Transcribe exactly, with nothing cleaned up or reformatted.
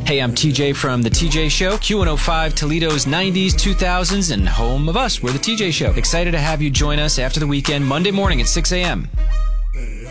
Hey, I'm T J from The T J Show, Q one oh five, Toledo's nineties, two thousands, and home of us. We're The T J Show. Excited to have you join us after the weekend, Monday morning at six a.m.